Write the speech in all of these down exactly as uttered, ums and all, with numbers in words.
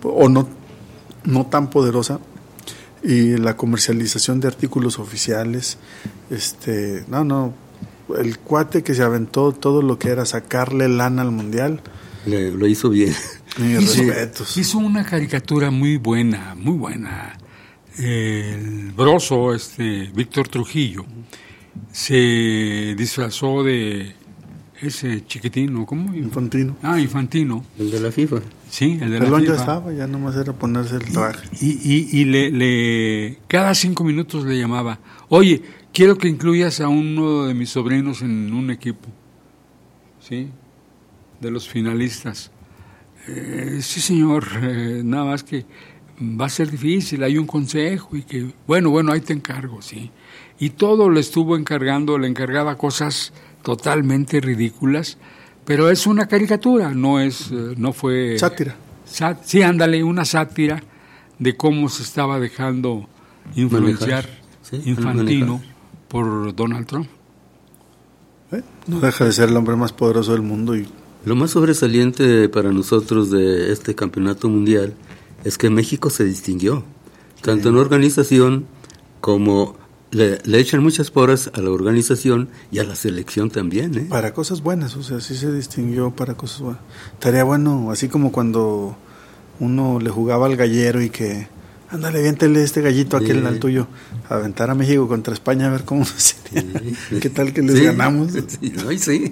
o no, no tan poderosa, y la comercialización de artículos oficiales, este, no, no, el cuate que se aventó todo lo que era sacarle lana al mundial, Le, lo hizo bien. Mis respetos. Hizo una caricatura muy buena, muy buena. El broso, este, Víctor Trujillo, se disfrazó de ese chiquitín, ¿no? ¿Cómo? Infantino. Ah, Infantino. El de la FIFA. Sí, el de Pelón la FIFA. ya estaba, ya nomás era ponerse el traje. Y, y, y le, le, cada cinco minutos le llamaba, oye, quiero que incluyas a uno de mis sobrinos en un equipo, ¿sí? De los finalistas. Eh, sí, señor, eh, nada más que va a ser difícil, hay un consejo y que, bueno, bueno, ahí te encargo, sí. Y todo le estuvo encargando, le encargaba cosas totalmente ridículas, pero es una caricatura, no es, eh, no fue... Sátira. Sat, sí, ándale, una sátira de cómo se estaba dejando influenciar ¿Sí? Infantino por Donald Trump. ¿Eh? No deja de ser el hombre más poderoso del mundo. Y lo más sobresaliente para nosotros de este campeonato mundial es que México se distinguió, tanto sí. en organización como le, le echan muchas porras a la organización y a la selección también. ¿eh? Para cosas buenas, o sea, sí se distinguió para cosas buenas. Estaría bueno, así como cuando uno le jugaba al gallero y que, ándale, viéntele este gallito aquel sí. al tuyo, aventar a México contra España a ver cómo sería. Sí. ¿Qué tal que les sí. ganamos? Sí, no, sí.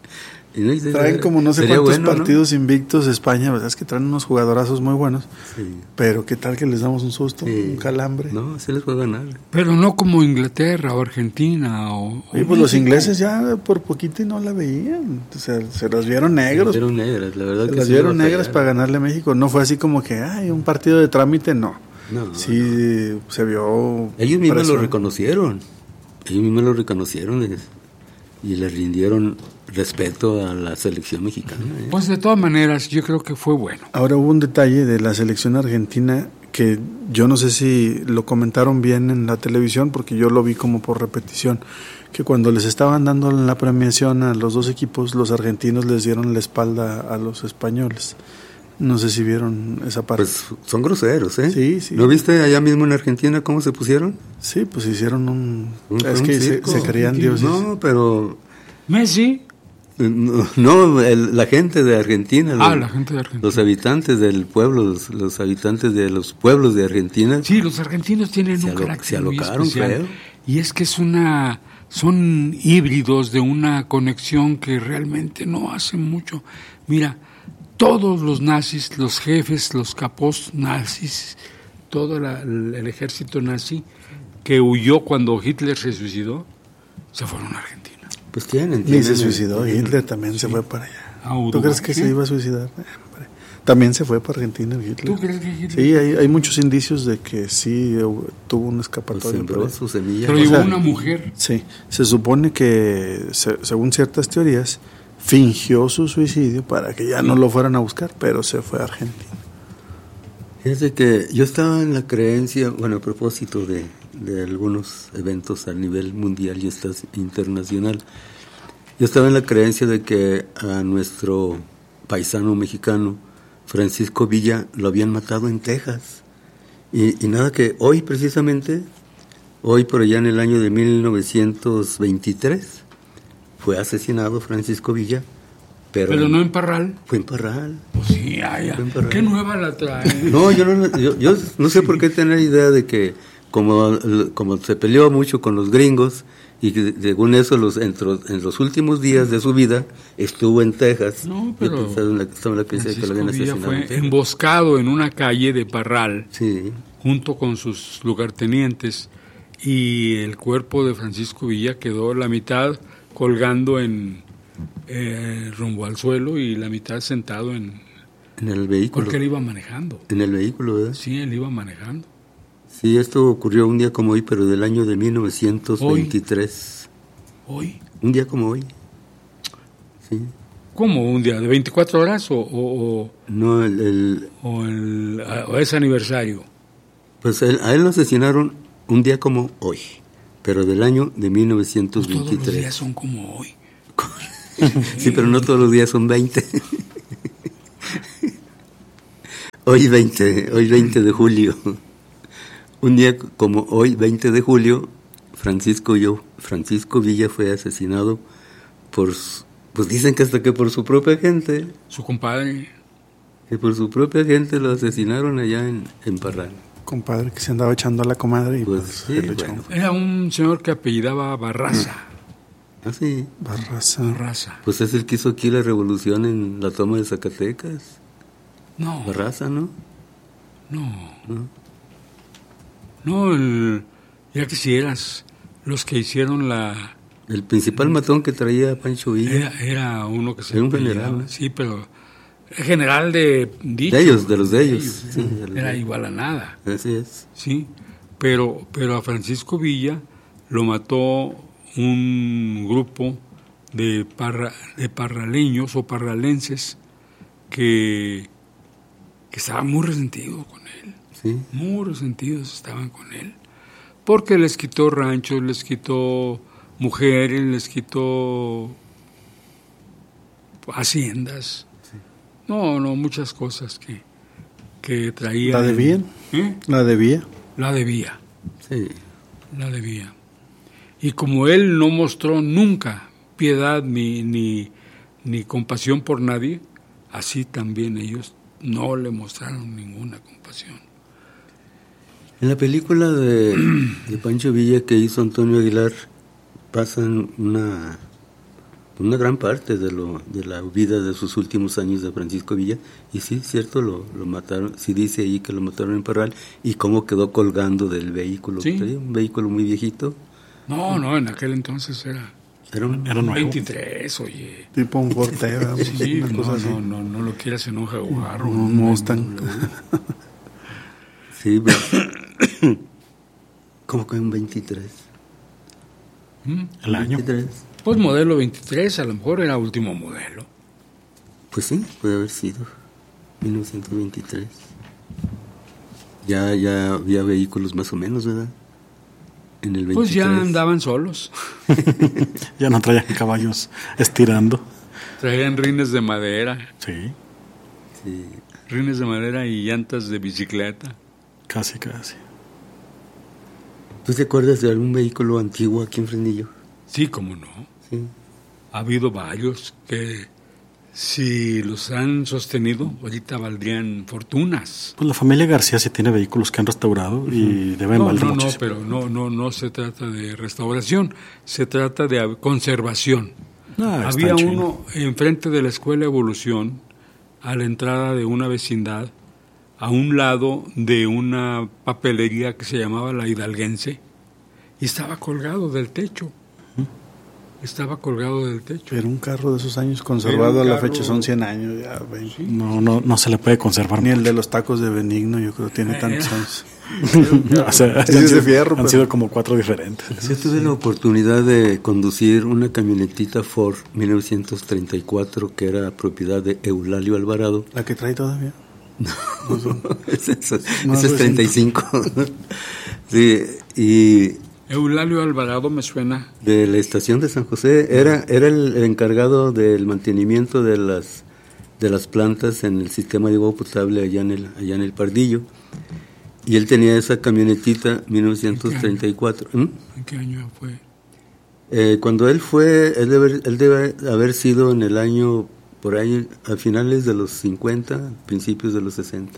Traen como no sé cuántos bueno, partidos ¿no? invictos España, ¿verdad? Es que traen unos jugadorazos muy buenos, sí. pero ¿qué tal que les damos un susto, sí. un calambre? No, se les puede ganar. Pero no como Inglaterra o Argentina. O, o y pues los ingleses ya por poquito y no la veían, o sea, se las vieron negros. Se vieron negras, la verdad. Se que las sí vieron negras para ganarle a México, no fue así como que, ay, un partido de trámite, no. no sí, no. se vio... Ellos mismos lo reconocieron, ellos mismos lo reconocieron y les rindieron respeto a la selección mexicana. ¿eh? Pues de todas maneras, yo creo que fue bueno. Ahora hubo un detalle de la selección argentina que yo no sé si lo comentaron bien en la televisión, porque yo lo vi como por repetición, que cuando les estaban dando la premiación a los dos equipos, los argentinos les dieron la espalda a los españoles. No sé si vieron esa parte. Pues son groseros, ¿eh? Sí, sí. ¿No viste allá mismo en Argentina cómo se pusieron? Sí, pues hicieron un... un es un que se, se creían dioses. No, pero... Messi... No, no el, la gente de Argentina, ah, los, la gente de Argentina. los habitantes del pueblo, los, los habitantes de los pueblos de Argentina. Sí, los argentinos tienen un carácter se alocaron, muy especial. Creo. Y es que es una, son híbridos de una conexión que realmente no hacen mucho. Mira, todos los nazis, los jefes, los capos nazis, todo la, el, el ejército nazi que huyó cuando Hitler se suicidó, se fueron a Argentina. Pues tienen, tienen. Y se suicidó, Hitler también sí. se fue para allá. Ah, ¿Tú crees que ¿sí? se iba a suicidar? También se fue para Argentina Hitler. ¿Tú crees que Hitler? Sí, hay, hay muchos indicios de que sí tuvo un escapatorio. Pues su semilla. Pero llegó o sea, una mujer. Sí, se supone que, se, según ciertas teorías, fingió su suicidio para que ya no lo fueran a buscar, pero se fue a Argentina. Fíjate que yo estaba en la creencia, bueno, a propósito de, de algunos eventos a nivel mundial y hasta internacional, yo estaba en la creencia de que a nuestro paisano mexicano, Francisco Villa, lo habían matado en Texas. Y, y nada que hoy precisamente, hoy por allá en el año de mil novecientos veintitrés, fue asesinado Francisco Villa. Pero, pero no en Parral. Fue en Parral. Pues sí, ay, ¿qué nueva la trae? No, yo no, yo, yo no sé sí. por qué tener idea de que como, como se peleó mucho con los gringos y que según eso los en, en los últimos días de su vida estuvo en Texas. No, pero yo pensaba en la, estaba en la creencia de que lo habían asesinado. Fue emboscado en una calle de Parral, sí. junto con sus lugartenientes, y el cuerpo de Francisco Villa quedó la mitad colgando en Eh, rumbo al suelo y la mitad sentado en, en el vehículo. Porque él iba manejando. En el vehículo, ¿verdad? Sí, él iba manejando. Sí, esto ocurrió un día como hoy, pero del año de mil novecientos veintitrés. ¿Hoy? Un día como hoy. Sí. ¿Cómo un día? ¿De veinticuatro horas o...? o, o no, el... el o, el, o es aniversario. Pues él, a él lo asesinaron un día como hoy, pero del año de mil novecientos veintitrés. Pues todos los días son como hoy. Sí, pero no todos los días son veinte. Hoy veinte, hoy veinte de julio. Un día como hoy, veinte de julio, Francisco, yo, Francisco Villa fue asesinado por, pues dicen que hasta que por su propia gente. Su compadre. Que por su propia gente lo asesinaron allá en, en Parral. Compadre que se andaba echando a la comadre y Pues, pues, sí, se lo echó. bueno. Era un señor que apellidaba Barraza. Ah, sí. Barraza. Barraza. Pues es el que hizo aquí la revolución en la toma de Zacatecas. No, Barraza, ¿no? no. ¿No? No, el, ya quisieras, los que hicieron la... El principal matón que traía Pancho Villa. Era, era uno que se Era un apellidaba, general. sí, pero el general de dicho, De ellos, de los de ellos. Sí, de los era de- igual a nada, Así es. sí, pero, pero a Francisco Villa lo mató un grupo de, parra, de parraleños o parralenses que, que estaban muy resentidos con él. Sí. Muy resentidos estaban con él, porque les quitó ranchos, les quitó mujeres, les quitó haciendas, no, no, muchas cosas que, que traía. ¿La debían? ¿Eh? La debía. La debía, Sí. la debía. Y como él no mostró nunca piedad ni, ni, ni compasión por nadie, así también ellos no le mostraron ninguna compasión. En la película de, de Pancho Villa que hizo Antonio Aguilar pasan una una gran parte de lo de la vida de sus últimos años de Francisco Villa, y sí, cierto, lo, lo mataron, sí dice ahí que lo mataron en Parral, y cómo quedó colgando del vehículo, Sí. ¿sí? Un vehículo muy viejito. No, no, en aquel entonces era Era un, Era nuevo. veintitrés, oye. Tipo un Fortera, Sí, una no, cosa así. no, no, no lo quieras en un Jaguar o Un Mustang. sí, pero- ¿cómo que un veintitrés? ¿Mm? El año. veintitrés. Pues modelo veintitrés, a lo mejor era último modelo. Pues sí, puede haber sido mil novecientos veintitrés. Ya, ya había vehículos más o menos, ¿verdad? En el veintitrés. Pues ya andaban solos. Ya no traían caballos estirando. Traían rines de madera, Sí, Sí. rines de madera y llantas de bicicleta. casi, casi. ¿Tú te acuerdas de algún vehículo antiguo aquí en Fresnillo? Sí, cómo no. Sí. Ha habido varios que si los han sostenido, ahorita valdrían fortunas. Pues la familia García sí tiene vehículos que han restaurado y deben No, valer no, no, muchísimo. pero no, no, no se trata de restauración, se trata de conservación. Ah, está Había chido. uno enfrente de la Escuela Evolución, a la entrada de una vecindad, a un lado de una papelería que se llamaba La Hidalguense, y estaba colgado del techo. Estaba colgado del techo. Pero un carro de esos años conservado Era un a la carro- fecha son cien años. Ya, güey. Sí. No, no, no se le puede conservar. Eh, Ni el de los tacos de Benigno, yo creo, tiene tantos Era- años. Era- O sea, Ese han es de sido, fierro, han pero- sido como cuatro diferentes. Yo tuve la oportunidad de conducir una camionetita Ford mil novecientos treinta y cuatro que era propiedad de Eulalio Alvarado. ¿La que trae todavía? ese es, No, ese es no, treinta y cinco. Sí, y Eulalio Alvarado me suena. de la estación de San José era era el, el encargado del mantenimiento de las de las plantas en el sistema de agua potable allá en el allá en el Pardillo, y él tenía esa camionetita mil novecientos treinta y cuatro. ¿Mm? ¿En qué año fue? Eh, cuando él fue, él debe, él debe haber sido en el año, por ahí, a finales de los cincuenta, principios de los sesenta.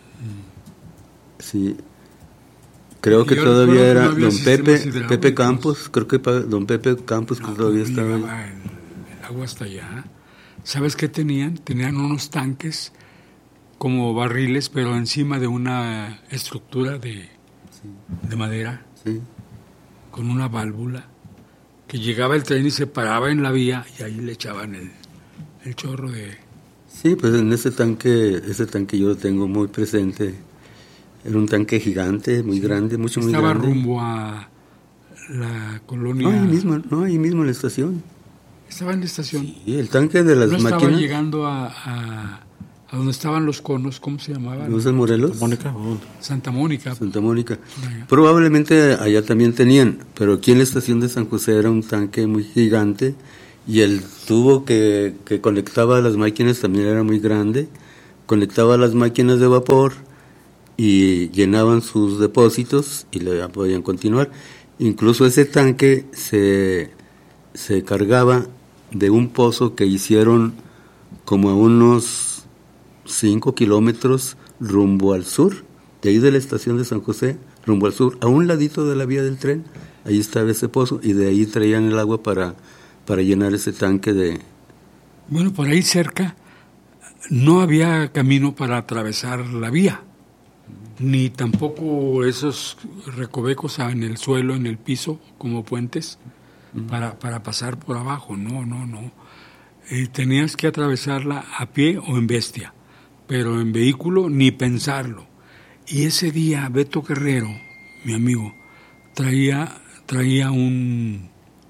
Sí. Creo que Yo todavía recuerdo que era no había don sistemas Pepe, hidráulicos. Pepe Campos, creo que pa- don Pepe Campos que No, todavía no estaba ahí. llegaba el, el agua hasta allá. ¿Sabes qué tenían? Tenían unos tanques como barriles, pero encima de una estructura de, de madera, Sí. con una válvula, que llegaba el tren y se paraba en la vía y ahí le echaban el, el chorro de... Sí, pues en ese tanque, ese tanque yo lo tengo muy presente. Era un tanque gigante, muy grande, mucho, muy Estaba grande. rumbo a la colonia... No, ahí mismo, no, ahí mismo en la estación. Estaba en la estación. Y el tanque de las No estaba máquinas. llegando a, a, a donde estaban los conos, ¿cómo se llamaban? ¿No es en Morelos? Mónica, ¿o dónde? Santa Mónica. Santa Mónica. Allá. Probablemente allá también tenían, pero aquí en la estación de San José era un tanque muy gigante y el tubo que, que conectaba a las máquinas también era muy grande, conectaba las máquinas de vapor y llenaban sus depósitos y le podían continuar. Incluso ese tanque se, se cargaba de un pozo que hicieron como a unos cinco kilómetros rumbo al sur, de ahí de la estación de San José, rumbo al sur, a un ladito de la vía del tren, ahí estaba ese pozo, y de ahí traían el agua para, para llenar ese tanque de... Bueno, por ahí cerca no había camino para atravesar la vía, ni tampoco esos recovecos en el suelo, en el piso, como puentes, uh-huh. para, para pasar por abajo, no, no, no. Eh, tenías que atravesarla a pie o en bestia, pero en vehículo ni pensarlo. Y ese día Beto Guerrero, mi amigo, traía, traía un,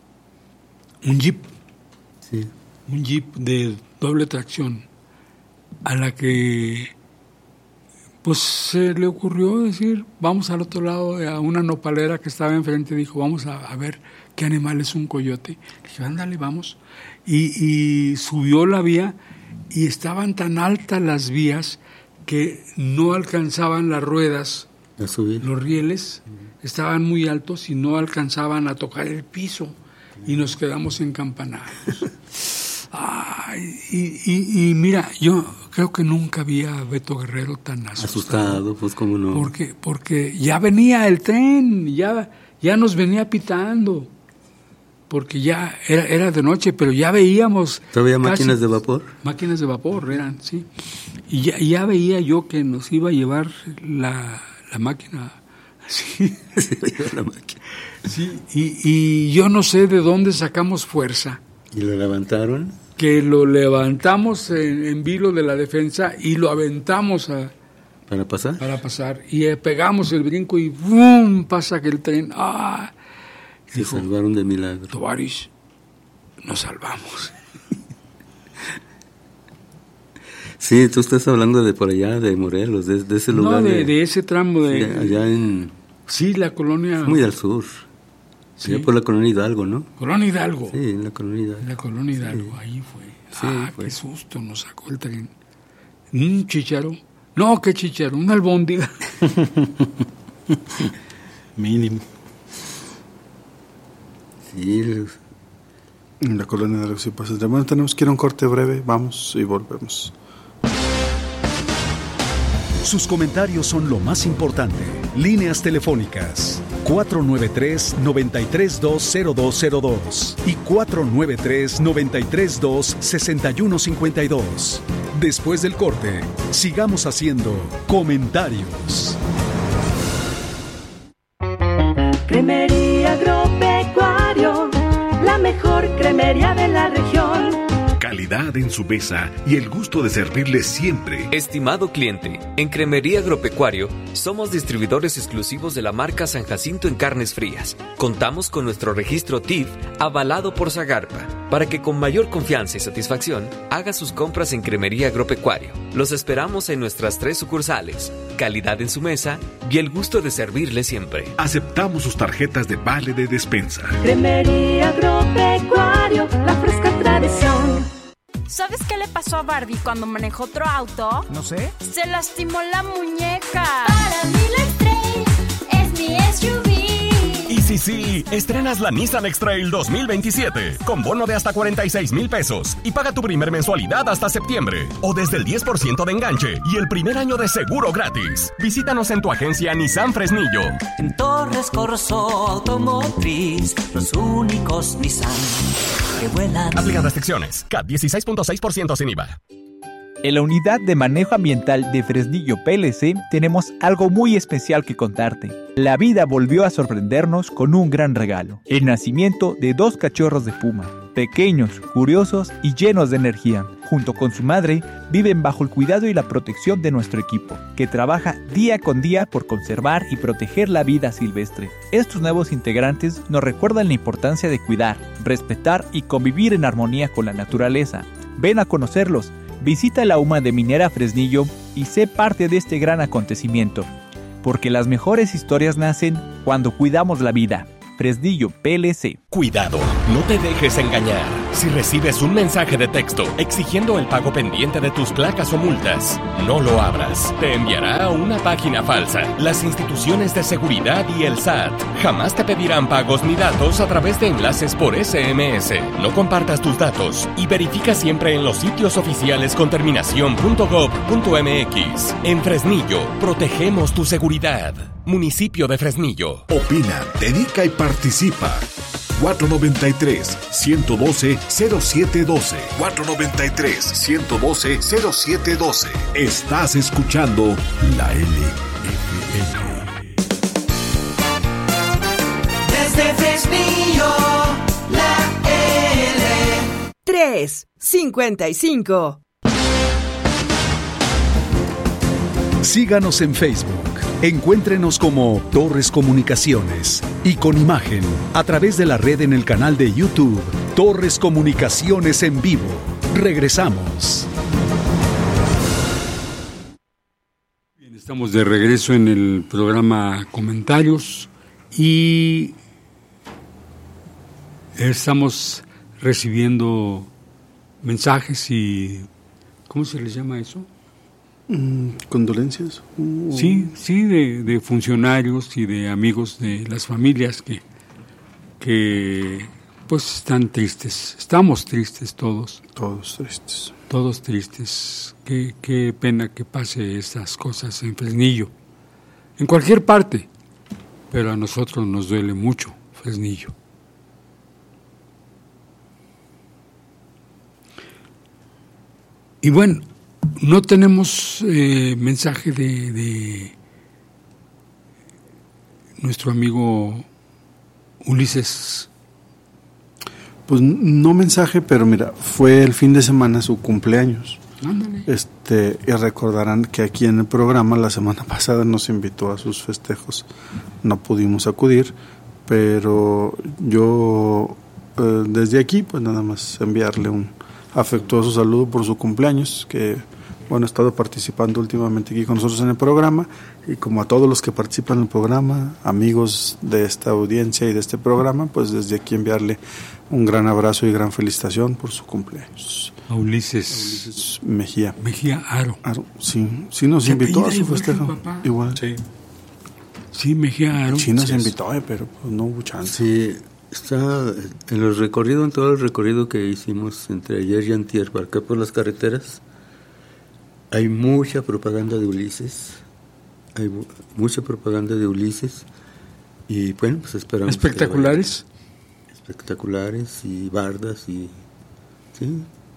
un jeep, sí. un jeep de doble tracción, a la que pues se le ocurrió decir, vamos al otro lado, a una nopalera que estaba enfrente, dijo, vamos a, a ver qué animal es un coyote. Dije, ándale, vamos. Y, y subió la vía, y estaban tan altas las vías que no alcanzaban las ruedas, a subir. Los rieles uh-huh. estaban muy altos y no alcanzaban a tocar el piso, uh-huh. y nos quedamos encampanados. Ay, y, y, y mira, yo creo que nunca vi a Beto Guerrero tan asustado. Asustado, pues cómo no. Porque, porque ya venía el tren, ya, ya nos venía pitando. Porque ya era, era de noche, pero ya veíamos... ¿Todavía máquinas de vapor? Máquinas de vapor eran, sí. Y ya, ya veía yo que nos iba a llevar la, la máquina. Sí. la máquina. Sí, y, y yo no sé de dónde sacamos fuerza. ¿Y lo levantaron? Que lo levantamos en, en vilo de la defensa y lo aventamos a... ¿Para pasar? Para pasar. Y eh, pegamos el brinco y ¡bum! Pasa que el tren... ¡Ah! Se Dijo, salvaron de milagro. Tovarish, nos salvamos. Sí, tú estás hablando de por allá, de Morelos, de, de ese lugar. No, de, de, de ese tramo de... Sí, allá en... Sí, la colonia... Muy al sur. Sí. Allá por la colonia Hidalgo, ¿no? Colonia Hidalgo. Sí, en la colonia Hidalgo. En la colonia Hidalgo, sí. ahí fue. Sí, ah, fue. Qué susto nos sacó el tren. Un chícharo. No, qué chícharo, una albóndiga. Mínimo. Sí, en la colonia de los pasa. Bueno, tenemos que ir a un corte breve, vamos y volvemos. Sus comentarios son lo más importante. Líneas telefónicas cuatro nueve tres, nueve tres dos, cero dos cero dos y cuatro nueve tres, nueve tres dos, seis uno cinco dos. Después del corte, sigamos haciendo comentarios. Cremería Agropecuario, la mejor cremería de la región. Calidad en su mesa y el gusto de servirle siempre. Estimado cliente, en Cremería Agropecuario somos distribuidores exclusivos de la marca San Jacinto en carnes frías. Contamos con nuestro registro T I F avalado por Zagarpa para que con mayor confianza y satisfacción haga sus compras en Cremería Agropecuario. Los esperamos en nuestras tres sucursales. Calidad en su mesa y el gusto de servirle siempre. Aceptamos sus tarjetas de vale de despensa. Cremería Agropecuario, la fresca tradición. ¿Sabes qué le pasó a Barbie cuando manejó otro auto? No sé. Se lastimó la muñeca. Para mí la X-Trail es mi S U V. Y sí, sí, estrenas la Nissan X-Trail dos mil veintisiete con bono de hasta cuarenta y seis mil pesos y paga tu primer mensualidad hasta septiembre o desde el diez por ciento de enganche y el primer año de seguro gratis. Visítanos en tu agencia Nissan Fresnillo. En Torres Corso Automotriz, los únicos Nissan que vuelan. Aplican restricciones. C A T dieciséis punto seis por ciento sin I V A. En la Unidad de Manejo Ambiental de Fresnillo P L C tenemos algo muy especial que contarte. La vida volvió a sorprendernos con un gran regalo. El nacimiento de dos cachorros de puma. Pequeños, curiosos y llenos de energía. Junto con su madre, viven bajo el cuidado y la protección de nuestro equipo, que trabaja día con día por conservar y proteger la vida silvestre. Estos nuevos integrantes nos recuerdan la importancia de cuidar, respetar y convivir en armonía con la naturaleza. Ven a conocerlos. Visita la UMA de Minera Fresnillo y sé parte de este gran acontecimiento, porque las mejores historias nacen cuando cuidamos la vida. Fresnillo P L C. Cuidado, no te dejes engañar. Si recibes un mensaje de texto exigiendo el pago pendiente de tus placas o multas, no lo abras. Te enviará a una página falsa. Las instituciones de seguridad y el S A T jamás te pedirán pagos ni datos a través de enlaces por S M S. No compartas tus datos y verifica siempre en los sitios oficiales con terminación punto gov punto m x. En Fresnillo, protegemos tu seguridad. Municipio de Fresnillo. Opina, dedica y participa. cuatro noventa y tres, ciento doce, cero siete doce. cuatro noventa y tres, ciento doce, cero siete doce. Estás escuchando la L F M. Desde Fresnillo, la L. tres cincuenta y cinco. Síganos en Facebook. Encuéntrenos como Torres Comunicaciones y con imagen a través de la red en el canal de YouTube Torres Comunicaciones en vivo. Regresamos. Bien, estamos de regreso en el programa Comentarios y estamos recibiendo mensajes y ¿cómo se les llama eso? ¿Condolencias? Sí, sí, de, de funcionarios y de amigos de las familias que, que pues están tristes. Estamos tristes todos. Todos tristes. Todos tristes. Qué, qué pena que pase estas cosas en Fresnillo. En cualquier parte. Pero a nosotros nos duele mucho Fresnillo. Y bueno, no tenemos eh, mensaje de, de nuestro amigo Ulises. Pues no mensaje, pero mira, fue el fin de semana su cumpleaños. Ándale. Este, y recordarán que aquí en el programa la semana pasada nos invitó a sus festejos. No pudimos acudir, pero yo eh, desde aquí, pues nada más enviarle un afectuoso saludo por su cumpleaños, que bueno, ha estado participando últimamente aquí con nosotros en el programa, y como a todos los que participan en el programa, amigos de esta audiencia y de este programa, pues desde aquí enviarle un gran abrazo y gran felicitación por su cumpleaños. A Ulises, a Ulises Mejía. Mejía Aro. Aro, sí, sí nos invitó a su festejo. Igual. Sí. Sí, Mejía Aro. Sí nos sí, invitó, eh, pero pues no hubo chance. Sí, está en los recorridos, en todo el recorrido que hicimos entre ayer y antier, para acá por las carreteras, hay mucha propaganda de Ulises, hay mu- mucha propaganda de Ulises, y bueno, pues esperamos. ¿Espectaculares? Espectaculares y bardas, y sí.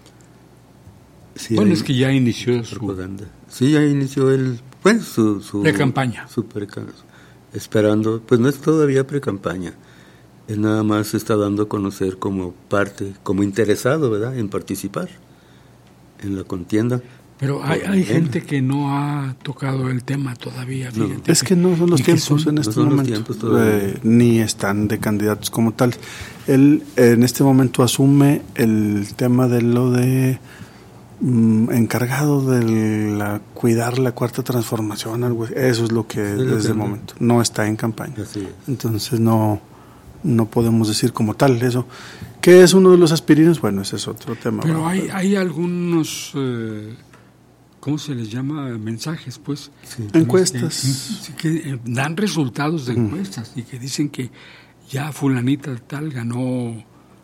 Sí, bueno, hay, es que ya inició su propaganda. Sí, ya inició el, bueno, su, su pre-campaña. Su pre- esperando, pues no es todavía pre-campaña, es nada más se está dando a conocer como parte, como interesado, ¿verdad?, en participar en la contienda. Pero hay, hay gente que no ha tocado el tema todavía. No, es que no son los tiempos son, en este no momento, eh, ni están de candidatos como tal. Él en este momento asume el tema de lo de mm, encargado de la, cuidar la cuarta transformación, algo, eso es lo que es desde el momento. No está en campaña. Así es. Entonces no, no podemos decir como tal eso. ¿Qué es uno de los aspirinos? Bueno, ese es otro tema. Pero ¿verdad? hay, hay algunos... Eh, ¿cómo se les llama? Mensajes, pues. Sí. Encuestas. Que, que dan resultados de encuestas mm. y que dicen que ya fulanita tal ganó.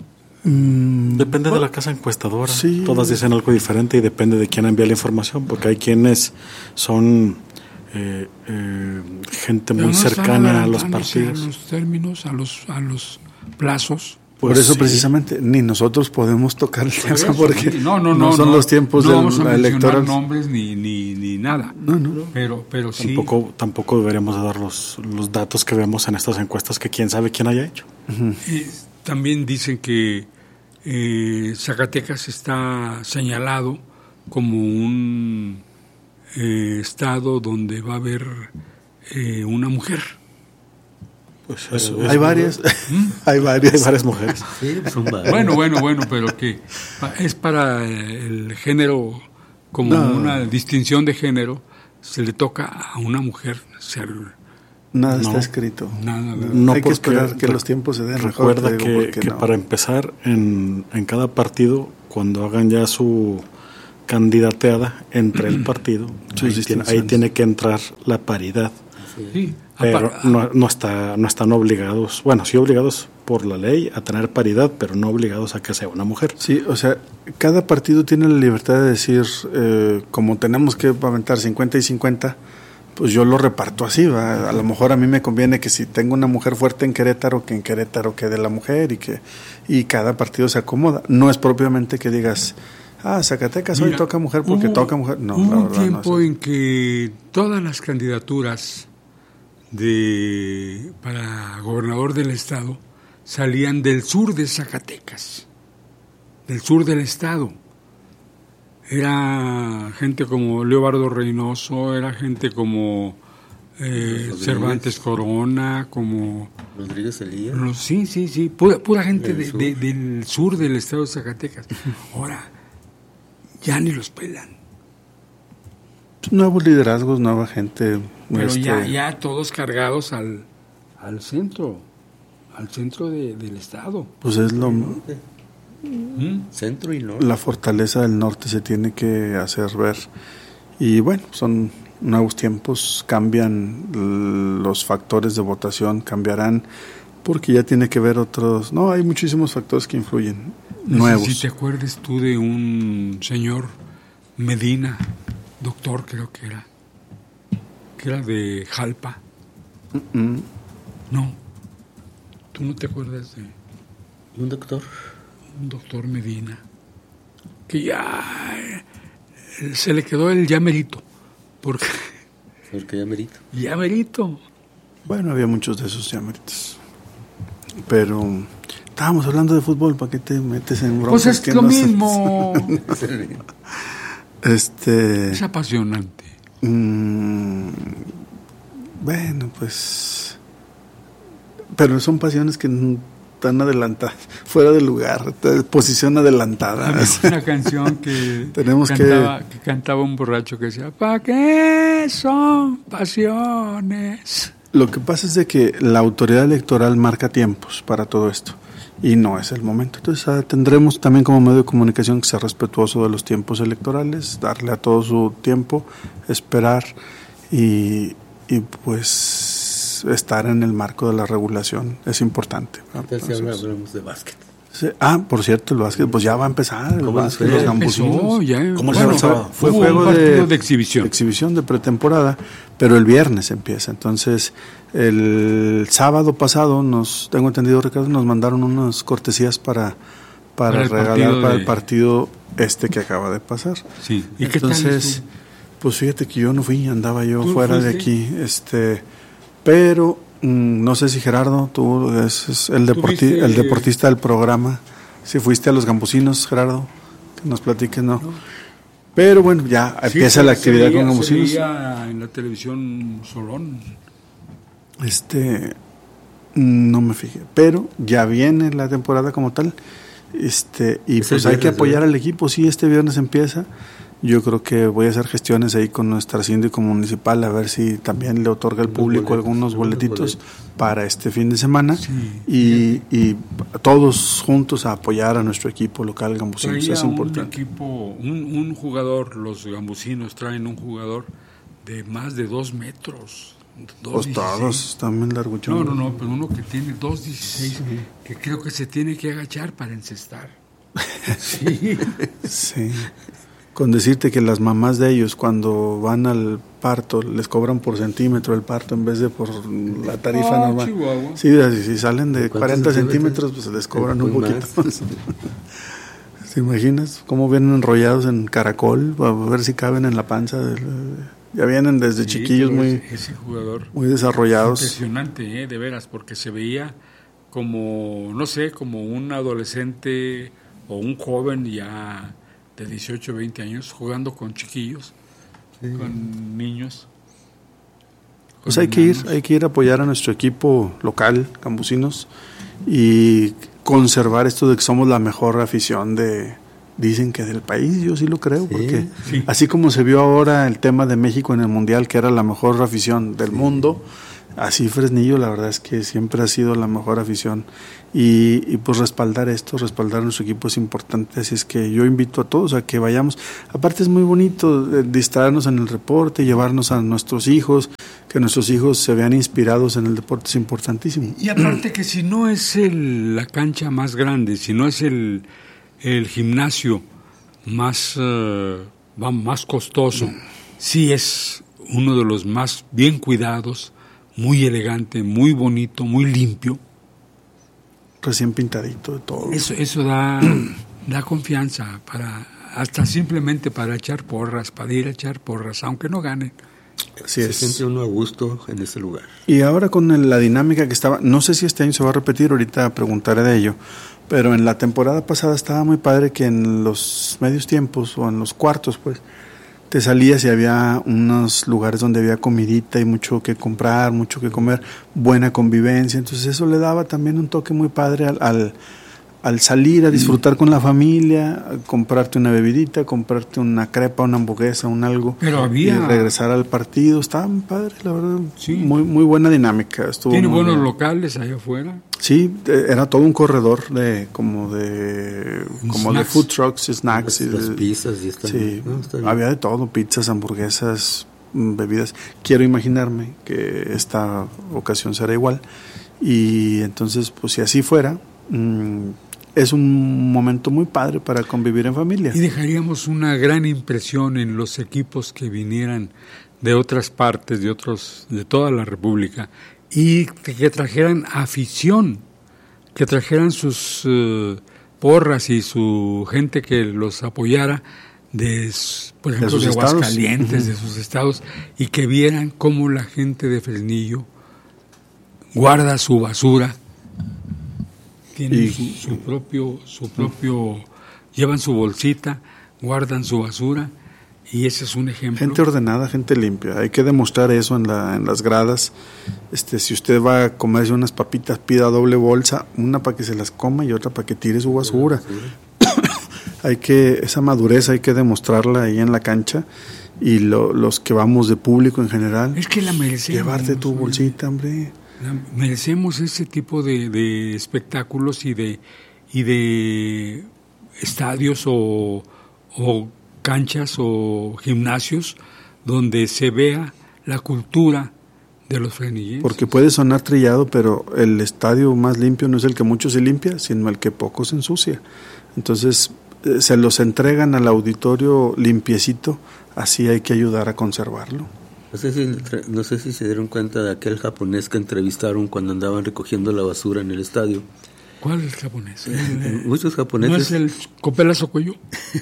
Mm, depende bueno, de la casa encuestadora. Sí. Todas dicen algo diferente y depende de quién envía la información, porque hay quienes son eh, eh, gente muy no cercana a los partidos. A los términos, a los, a los plazos. Por eso sí. Precisamente ni nosotros podemos tocar el tema eso, porque sí. no, no, no, no son no, los tiempos no del vamos a electoral. No nombres ni, ni, ni nada. No, no. Pero, pero sí. Tampoco, tampoco deberíamos dar los, los datos que vemos en estas encuestas que quién sabe quién haya hecho. Uh-huh. Y también dicen que eh, Zacatecas está señalado como un eh, estado donde va a haber eh, una mujer. Pues eso, hay, varias, ¿Mm? hay varias, hay varias mujeres. Sí, son varias. Bueno, bueno, bueno, pero que es para el género, como no. una distinción de género, se le toca a una mujer ser Nada no, está escrito. Nada, no, hay porque, que esperar que los tiempos se den. Recuerda mejor, que, digo, que no. para empezar, en, en cada partido, cuando hagan ya su candidateada entre el partido, ahí tiene, ahí tiene que entrar la paridad. Sí. Pero no, no, está, no están obligados, bueno, sí obligados por la ley a tener paridad, pero no obligados a que sea una mujer. Sí, o sea, cada partido tiene la libertad de decir, eh, como tenemos que aventar cincuenta y cincuenta, pues yo lo reparto así, ¿va? A lo mejor a mí me conviene que si tengo una mujer fuerte en Querétaro, que en Querétaro quede la mujer y que y cada partido se acomoda. No es propiamente que digas, ah, Zacatecas hoy toca mujer porque hubo, toca mujer. No, hubo la un verdad, tiempo no es en que todas las candidaturas de para gobernador del estado salían del sur de Zacatecas, del sur del estado. Era gente como Leobardo Reynoso, era gente como eh, Cervantes Corona, como Rodríguez Elías. Los, sí, sí, sí, pura, pura gente de, de, del sur del estado de Zacatecas. Ahora, ya ni los pelan. Nuevos liderazgos, nueva gente. Pero este... ya, ya todos cargados al, al centro, al centro de, del estado. Pues es lo... ¿Mm? Centro y norte. La fortaleza del norte se tiene que hacer ver. Y bueno, son nuevos tiempos, cambian los factores de votación, cambiarán, porque ya tiene que ver otros... No, hay muchísimos factores que influyen, no nuevos. sé si te acuerdas tú de un señor Medina, doctor creo que era, que era de Jalpa. Mm-mm. No, tú no te acuerdas de... ¿Un doctor? Un doctor Medina, que ya eh, se le quedó el ya merito, porque... Porque ya merito. Ya merito. Bueno, había muchos de esos ya meritos. Pero estábamos hablando de fútbol, ¿para qué te metes en broncas? Pues es que lo no mismo. este Es apasionante. Mmm, bueno, pues... Pero son pasiones que están adelantadas, fuera de lugar, posición adelantada. Había una canción que, Tenemos cantaba, que... que cantaba un borracho que decía, ¿para qué son pasiones? Lo que pasa es de que la autoridad electoral marca tiempos para todo esto y no es el momento. Entonces ah, tendremos también como medio de comunicación que ser respetuoso de los tiempos electorales, darle a todo su tiempo, esperar y, y pues estar en el marco de la regulación es importante. Entonces, Entonces si hablamos de básquet. Sí. Ah, por cierto, el básquet pues ya va a empezar. El básquet, los gambusinos. Ya, ¿Cómo bueno, se llama? Fue, fue juego de, de exhibición. De exhibición de pretemporada, pero el viernes empieza. Entonces, el sábado pasado, nos tengo entendido, Ricardo, nos mandaron unas cortesías para, para, para regalar para de... el partido este que acaba de pasar. Sí. ¿Y entonces, qué tal pues fíjate que yo no fui, andaba yo fuera fuiste? de aquí, este, pero mmm, no sé si Gerardo, tú es, es el, deporti el deportista del programa, si fuiste a los gambusinos, Gerardo, que nos platiques, no. no. Pero bueno, ya sí, empieza la actividad veía, con gambusinos. Se veía en la televisión Solón. Este, no me fijé, pero ya viene la temporada como tal, este, y pues hay que apoyar al equipo. Sí, este viernes empieza. Yo creo que voy a hacer gestiones ahí con nuestra síndico municipal a ver si también le otorga al público boletos, algunos boletitos boletos. para este fin de semana sí. y, y todos juntos a apoyar a nuestro equipo local gambusinos. Es importante. Un equipo, un, un jugador, los gambusinos traen un jugador de más de dos metros. Pues todos también larguchón. No, no, no, pero uno que tiene dos dieciséis, sí. que creo que se tiene que agachar para encestar. Sí. Sí. Con decirte que las mamás de ellos cuando van al parto les cobran por centímetro el parto en vez de por la tarifa ah, normal. Chihuahua. Sí, si salen de cuarenta centímetros pues les cobran un poquito más. ¿Te imaginas cómo vienen enrollados en caracol a ver si caben en la panza? De, ya vienen desde sí, chiquillos muy, ese jugador muy desarrollados. Impresionante, ¿eh? De veras, porque se veía como, no sé, como un adolescente o un joven ya de dieciocho, veinte años, jugando con chiquillos, sí. con niños. Con pues hay que ir, hay que ir a apoyar a nuestro equipo local, gambusinos, y conservar esto de que somos la mejor afición de, dicen que del país, yo sí lo creo, sí, porque sí. así como se vio ahora el tema de México en el Mundial, que era la mejor afición del sí. mundo, así Fresnillo la verdad es que siempre ha sido la mejor afición y, y pues respaldar esto, respaldar a nuestro equipo es importante, así es que yo invito a todos a que vayamos, aparte es muy bonito eh, distraernos en el deporte, llevarnos a nuestros hijos, que nuestros hijos se vean inspirados en el deporte es importantísimo. Y aparte que si no es el, la cancha más grande, si no es el, el gimnasio más, uh, más costoso, sí es uno de los más bien cuidados, muy elegante, muy bonito, muy limpio. Recién pintadito de todo. Eso, eso da, da confianza, para hasta simplemente para echar porras, para ir a echar porras, aunque no ganen. Así se es. Siente uno a gusto en ese lugar. Y ahora con el, la dinámica que estaba, no sé si este año se va a repetir, ahorita preguntaré de ello, pero en la temporada pasada estaba muy padre que en los medios tiempos o en los cuartos, pues, te salías y había unos lugares donde había comidita y mucho que comprar, mucho que comer, buena convivencia, entonces eso le daba también un toque muy padre al, al, al salir a disfrutar con la familia, a comprarte una bebidita, comprarte una crepa, una hamburguesa, un algo, pero había... y regresar al partido, estaba muy padre, la verdad, sí. muy muy buena dinámica. Estuvo ¿Tiene muy buenos bien. Locales allá afuera? Sí, era todo un corredor de como de como snacks. De food trucks, snacks, las, y las pizzas y está, sí, no, está bien. Había de todo, pizzas, hamburguesas, bebidas. Quiero imaginarme que esta ocasión será igual y entonces, pues si así fuera, mmm, es un momento muy padre para convivir en familia. Y dejaríamos una gran impresión en los equipos que vinieran de otras partes, de otros, de toda la República, y que trajeran afición, que trajeran sus uh, porras y su gente que los apoyara, de, por ejemplo, de, de Aguascalientes, uh-huh. de sus estados, y que vieran cómo la gente de Fresnillo guarda su basura, tienen su, su propio, su propio, llevan su bolsita, guardan su basura, y ese es un ejemplo. Gente ordenada, gente limpia. Hay que demostrar eso en la en las gradas. Este, si usted va a comerse unas papitas, pida doble bolsa, una para que se las coma y otra para que tire su basura. Hay que esa madurez hay que demostrarla ahí en la cancha, y lo, los que vamos de público en general. Es que la merecemos. Llevarte tu bolsita, hombre. La, merecemos ese tipo de, de espectáculos y de y de estadios o, o canchas o gimnasios donde se vea la cultura de los fresnillenses. Porque puede sonar trillado, pero el estadio más limpio no es el que mucho se limpia, sino el que poco se ensucia. Entonces, eh, se los entregan al auditorio limpiecito, así hay que ayudar a conservarlo. No sé si, no sé si se dieron cuenta de aquel japonés que entrevistaron cuando andaban recogiendo la basura en el estadio. ¿Cuál es el japonés? El, Muchos japoneses. ¿No es el Copela Socoyo?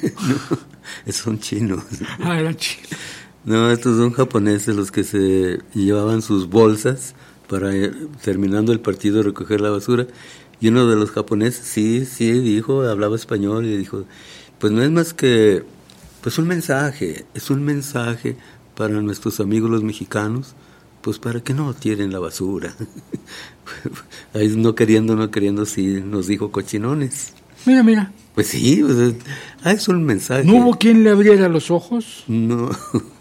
No, son chinos. Ah, era chino. No, estos son japoneses los que se llevaban sus bolsas para, terminando el partido, recoger la basura. Y uno de los japoneses, sí, sí, dijo, hablaba español y dijo, pues no es más que, pues un mensaje, es un mensaje para nuestros amigos los mexicanos, pues para que no tiren la basura. Ahí no queriendo, no queriendo, sí nos dijo cochinones. Mira, mira. Pues sí, o sea, ah, es un mensaje. ¿No hubo quien le abriera los ojos? No,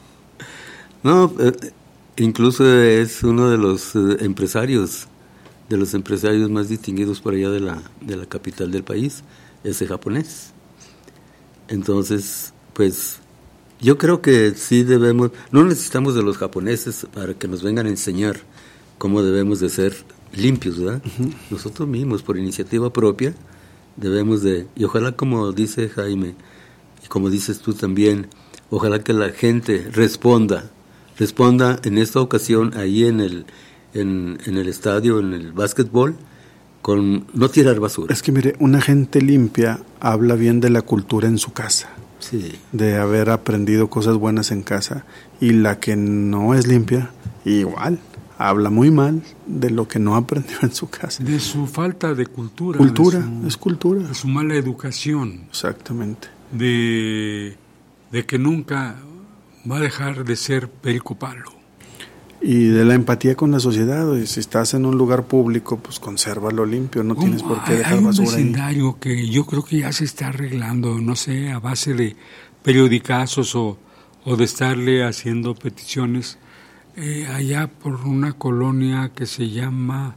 no, eh, incluso es uno de los eh, empresarios, de los empresarios más distinguidos por allá de la, de la capital del país, ese japonés. Entonces, pues, yo creo que sí debemos, no necesitamos de los japoneses para que nos vengan a enseñar cómo debemos de ser limpios, ¿verdad? Uh-huh. Nosotros mismos, por iniciativa propia, debemos de, y ojalá, como dice Jaime, y como dices tú también, ojalá que la gente responda, responda en esta ocasión ahí en el, en, en el estadio, en el básquetbol, con no tirar basura. Es que mire, una gente limpia habla bien de la cultura en su casa. Sí. De haber aprendido cosas buenas en casa, y la que no es limpia, igual, habla muy mal de lo que no aprendió en su casa. De su falta de cultura. Cultura, de su, es cultura. De su mala educación. Exactamente. De, de que nunca va a dejar de ser perico palo. Y de la empatía con la sociedad. Y si estás en un lugar público, pues consérvalo limpio, no tienes por qué dejar hay basura ahí. Hay un vecindario ahí que yo creo que ya se está arreglando, no sé, a base de periodicazos o, o de estarle haciendo peticiones. eh, allá por una colonia que se llama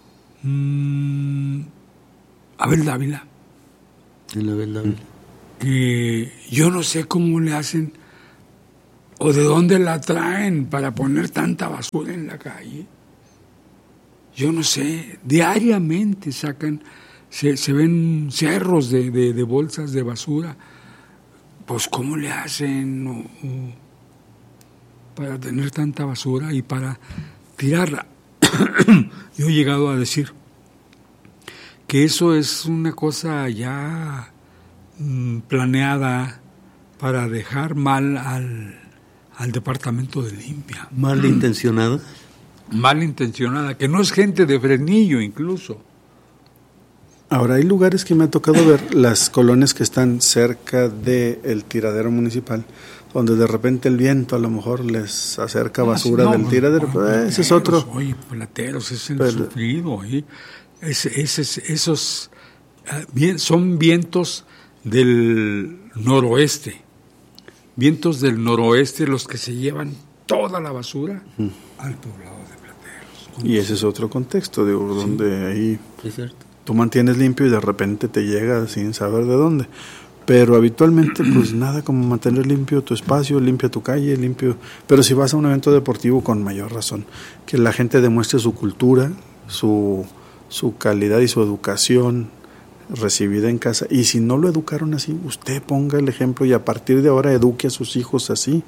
mmm, Abel Dávila. En Abel Dávila. Que yo no sé cómo le hacen o de dónde la traen para poner tanta basura en la calle. Yo no sé, diariamente sacan, se, se ven cerros de, de, de bolsas de basura. Pues ¿cómo le hacen o, o para tener tanta basura y para tirarla? Yo he llegado a decir que eso es una cosa ya mm, planeada para dejar mal al, al departamento de limpia. ¿Mal intencionada? Mal intencionada, que no es gente de Fresnillo incluso. Ahora, hay lugares que me ha tocado ver, las colonias que están cerca del tiradero municipal, donde de repente el viento a lo mejor les acerca basura no, del no, tiradero. No, eh, ese es otro. Oye, plateros, es el Pero, sufrido. ¿eh? Es, es, es, esos uh, bien, son vientos del noroeste. Vientos del noroeste los que se llevan toda la basura uh-huh. al poblado de Plateros. Y ese es otro contexto, digo, sí. donde ahí es cierto. Tú mantienes limpio y de repente te llega sin saber de dónde. Pero habitualmente, pues nada como mantener limpio tu espacio, limpia tu calle, limpio. Pero si vas a un evento deportivo, con mayor razón, que la gente demuestre su cultura, su, su calidad y su educación recibida en casa. Y si no lo educaron así, usted ponga el ejemplo y a partir de ahora eduque a sus hijos así,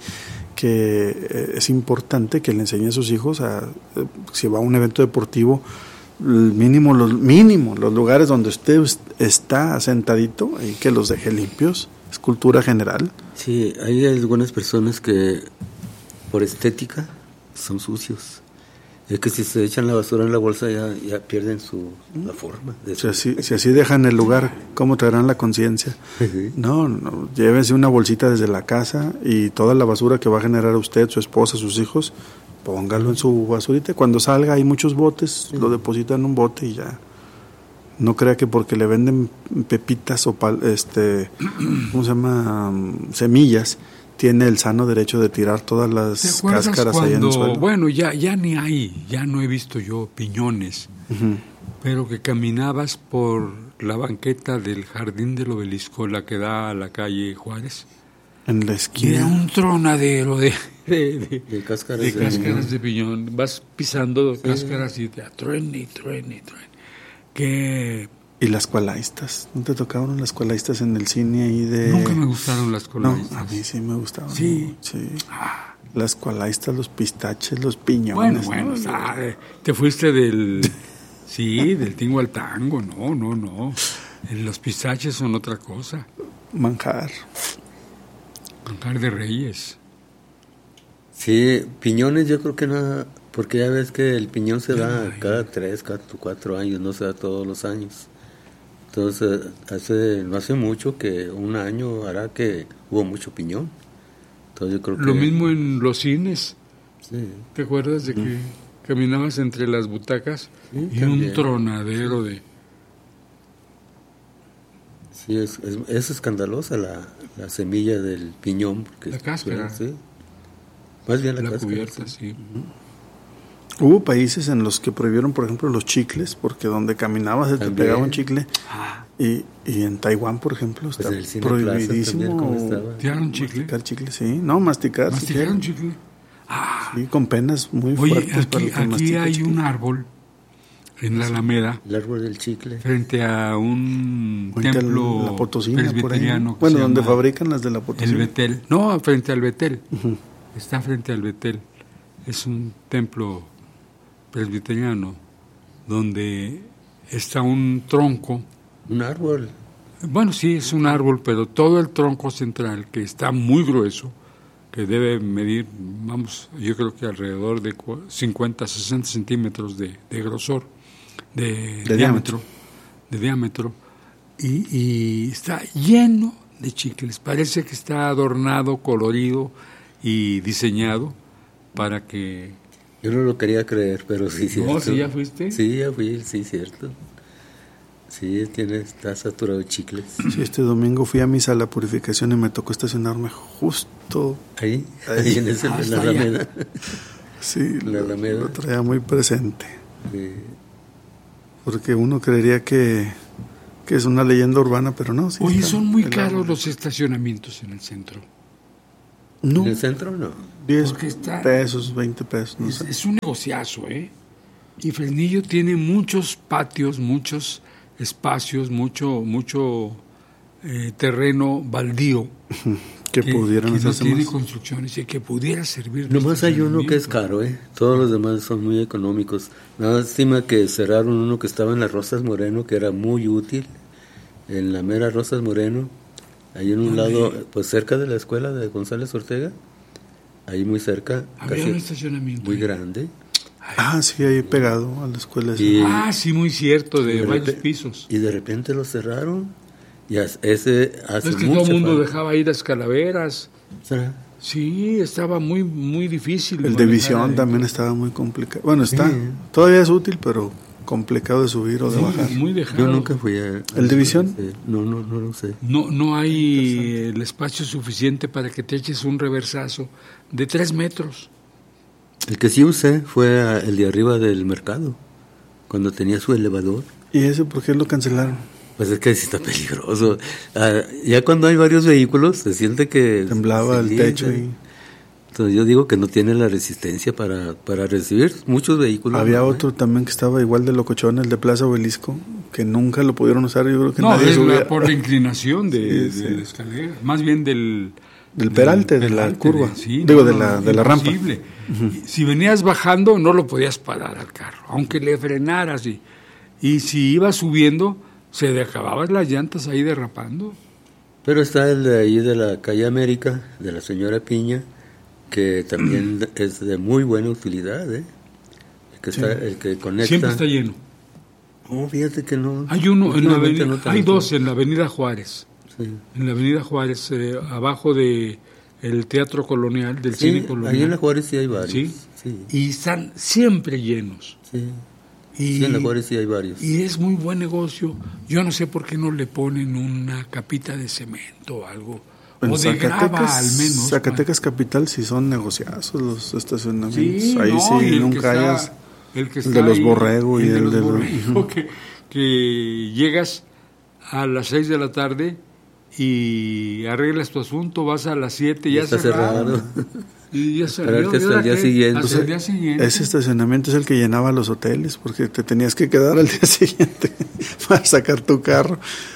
que es importante que le enseñe a sus hijos a, si va a un evento deportivo, mínimo los mínimo los lugares donde usted está sentadito y que los deje limpios. Es cultura general. Sí, hay algunas personas que por estética son sucios. Es que si se echan la basura en la bolsa ya, ya pierden su la forma. De si, así, si así dejan el lugar, ¿cómo traerán la conciencia? Sí. No, no, llévense una bolsita desde la casa y toda la basura que va a generar usted, su esposa, sus hijos, póngalo en su basurita. Cuando salga hay muchos botes, sí. lo depositan en un bote y ya. No crea que porque le venden pepitas o pal, este, ¿cómo se llama? Semillas, tiene el sano derecho de tirar todas las cáscaras cuando, ahí en el suelo. Bueno, ya, ya ni hay, ya no he visto yo piñones, uh-huh. pero que caminabas por la banqueta del Jardín del Obelisco, la que da a la calle Juárez. En la esquina. Era un tronadero de, de, de, de cáscaras, de, de, cáscaras de piñón. Vas pisando sí. cáscaras y te truene, truene, truene. Que... ¿Y las cualaistas? ¿No te tocaron las cualaistas en el cine ahí de...? Nunca me gustaron las cualaistas. No, a mí sí me gustaban. Sí. Sí. Ah. Las cualaistas, los pistaches, los piñones. Bueno, bueno, ¿no? Sabe, te fuiste del... sí, del tingo al tango. No, no, no. Los pistaches son otra cosa. Manjar. Manjar de reyes. Sí, piñones yo creo que no, porque ya ves que el piñón se da ay, cada tres, cada cuatro años, no se da todos los años. Entonces, hace no hace mucho que un año hará que hubo mucho piñón. Entonces yo creo que... Lo mismo en los cines. Sí. ¿Te acuerdas de que mm. caminabas entre las butacas sí, y también. Un tronadero de... Sí, es, es, es escandalosa la, la semilla del piñón. Porque la cáscara. Sí. Más bien la, la cáscara. Cubierta, sí. Uh-huh. Hubo países en los que prohibieron, por ejemplo, los chicles, porque donde caminabas se te pegaba un chicle. Ah. Y, y en Taiwán, por ejemplo, está pues prohibidísimo. ¿Tiraron chicle? Masticar chicle, sí. No, masticar. ¿Masticaron si chicle? Ah. Sí, con penas muy Oye, fuertes aquí, para el que aquí hay chicle. Un árbol en la Alameda. El árbol del chicle. Frente a un frente templo la Potosina, presbiteriano. Bueno, donde fabrican las de la Potosina. El Betel. No, frente al Betel. Uh-huh. Está frente al Betel. Es un templo presbiteriano donde está un tronco. Un árbol. Bueno, sí, es un árbol, pero todo el tronco central, que está muy grueso, que debe medir, vamos, yo creo que alrededor de cincuenta, sesenta centímetros de, de grosor, de, de diámetro, de diámetro, y, y está lleno de chicles. Parece que está adornado, colorido y diseñado para que... Yo no lo quería creer, pero sí, cierto. ¿No? ¿Sí ya fuiste? Sí, ya fui, sí, cierto. Sí, tiene, está saturado de chicles. Sí, este domingo fui a misa a la purificación y me tocó estacionarme justo ahí, ahí, ahí en ese, ah, en la Alameda. Sí, la Alameda. Lo traía muy presente. Sí. Porque uno creería que, que es una leyenda urbana, pero no. Sí. Oye, son muy caros los estacionamientos en el centro. No. ¿En el centro no? diez pesos, veinte pesos. No es, sé. es un negociazo, ¿eh? Y Fresnillo tiene muchos patios, muchos espacios, mucho mucho eh, terreno baldío. que pudieran que no hacerse tiene más. construcciones y que pudiera servir de Nomás hay uno que es estacionamiento. caro, ¿eh? Todos los demás son muy económicos. Nada estima que cerraron uno que estaba en las Rosas Moreno, que era muy útil, en la mera Rosas Moreno, ahí en un ¿Dónde? lado, pues cerca de la escuela de González Ortega, ahí muy cerca, Había casi un estacionamiento muy ahí. grande. Ah, sí, ahí pegado a la escuela. esa. Y- Ah, sí, muy cierto, de, de varios repe- pisos. Y de repente lo cerraron, y as- ese hace Es que mucha todo el mundo falta. dejaba ir las calaveras. ¿Será? Sí, estaba muy muy difícil. El manejar de visión adentro. también estaba muy complicado. Bueno, está. Sí. Todavía es útil, pero complicado de subir o de Sí, bajar. muy dejado. Yo nunca fui a... ¿El de visión? Sí, No, no, no lo sé. No, no hay el espacio suficiente para que te eches un reversazo de tres metros. El que sí usé fue a- el de arriba del mercado, cuando tenía su elevador. ¿Y ese por qué lo cancelaron? Pues es que sí está peligroso. Ah, ya cuando hay varios vehículos, se siente que... Temblaba sí, el techo sí. y Entonces yo digo que no tiene la resistencia para, para recibir muchos vehículos. había ¿no? otro también que estaba igual de locochón, el de Plaza Obelisco, que nunca lo pudieron usar. Yo creo que No, nadie es subía. la- por la inclinación de, Sí, de sí. la escalera, más bien del... Del peralte, de la peralte, curva. de- sí, Digo, no, de no, la, no, de la rampa. imposible. Y si venías bajando, no lo podías parar al carro, aunque le frenaras. Y, y si ibas subiendo, se acababan las llantas ahí derrapando. Pero está el de ahí de la calle América, de la señora Piña, que también es de muy buena utilidad, ¿eh? El que, Sí. está, el que conecta... Siempre está lleno. Oh, fíjate que no... Hay uno en la últimamente avenida, no tanto. hay dos en la Avenida Juárez. Sí. En la Avenida Juárez, eh, abajo de el Teatro Colonial, del Sí, Cine Colonial. ahí en la Juárez sí hay varios. Sí. Sí. Y están siempre llenos. Sí. Y, Sí, en la Juárez sí hay varios. y es muy buen negocio. Yo no sé por qué no le ponen una capita de cemento o algo. En o de grava al menos. Zacatecas capital sí son negociazos los estacionamientos. Sí, Ahí no, sí y el que nunca está- hayas el, que el está de los ahí, borrego y el de el los de los- borrego, que, que llegas a las seis de la tarde y arreglas tu asunto, vas a las siete y ya está cerrado. cerrado. Y ya Esperar salió, que hasta ¿y ahora el día qué? siguiente. Hasta el día siguiente. Ese estacionamiento es el que llenaba los hoteles porque te tenías que quedar al día siguiente para sacar tu carro.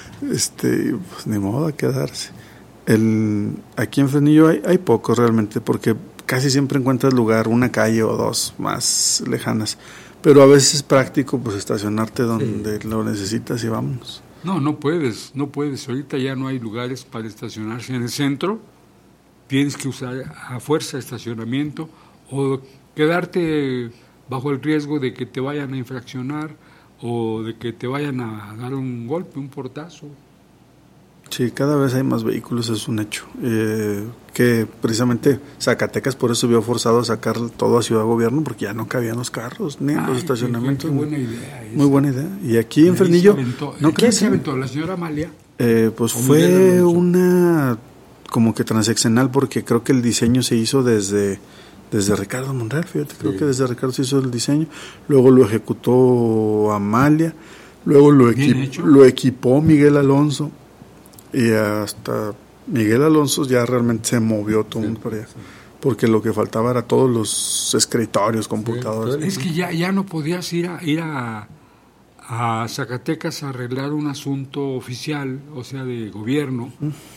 Este, pues ni modo a quedarse. El, aquí en Fresnillo hay, hay pocos realmente porque casi siempre encuentras lugar, una calle o dos más lejanas. Pero a veces es práctico pues estacionarte donde lo necesitas y vámonos. No, no puedes, no puedes. Ahorita ya no hay lugares para estacionarse en el centro. Tienes que usar a fuerza estacionamiento o quedarte bajo el riesgo de que te vayan a infraccionar o de que te vayan a dar un golpe, un portazo. Sí, cada vez hay más vehículos, es un hecho. Eh, que precisamente Zacatecas por eso se vio forzado a sacar todo a Ciudad Gobierno porque ya no cabían los carros ni en Ay, los qué- estacionamientos. qué buena idea esa. Muy buena idea. Y aquí Y en ahí Fresnillo, se aventó- ¿no ¿Quién crees? se aventó? ¿La señora Amalia? Eh, pues ¿O fue Miguel Alonso? una como que transaccional porque creo que el diseño se hizo desde desde Ricardo Monreal, fíjate, creo Sí. que desde Ricardo se hizo el diseño, luego lo ejecutó Amalia, luego lo, Bien equi- hecho. lo equipó Miguel Alonso y hasta Miguel Alonso ya realmente se movió todo el mundo para allá, porque lo que faltaba era todos los escritorios, computadores. Es que ya, ya no podías ir a ir a, a Zacatecas a arreglar un asunto oficial, o sea, de gobierno,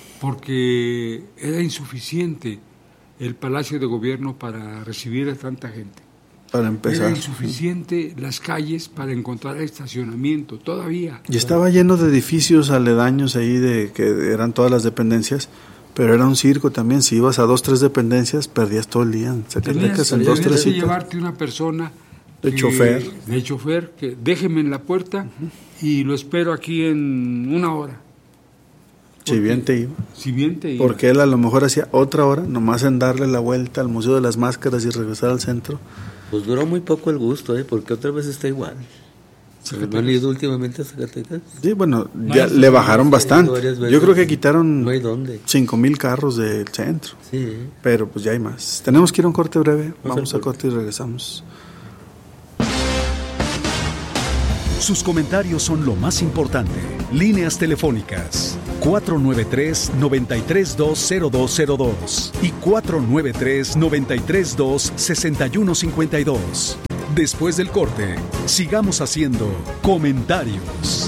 porque era insuficiente el Palacio de Gobierno para recibir a tanta gente. Para empezar. Era insuficiente las calles para encontrar estacionamiento, todavía. Y estaba lleno de edificios aledaños ahí de que eran todas las dependencias, pero era un circo también. Si ibas a dos, tres dependencias, perdías todo el día. En Zacatecas, Tenías, en dos, tenías tres que citas. llevarte una persona De que- chofer. de chofer, que déjeme en la puerta y lo espero aquí en una hora. Si bien te iba. Si bien te iba. Porque él a lo mejor hacía otra hora, nomás en darle la vuelta al Museo de las Máscaras y regresar al centro. Pues duró muy poco el gusto, ¿eh? Porque otra vez está igual. ¿No han ido últimamente a Zacatecas? Sí, bueno, No ya hay- le bajaron sí, bastante. varias veces. Yo creo que quitaron No hay dónde. cinco mil carros del centro. Sí. Pero pues ya hay más. Tenemos que ir a un corte breve. Vamos Vamos al a corte y regresamos. Sus comentarios son lo más importante. Líneas telefónicas cuatro nueve tres, nueve tres dos, cero dos cero dos y cuatro nueve tres, nueve tres dos, seis uno cinco dos. Después del corte, sigamos haciendo comentarios.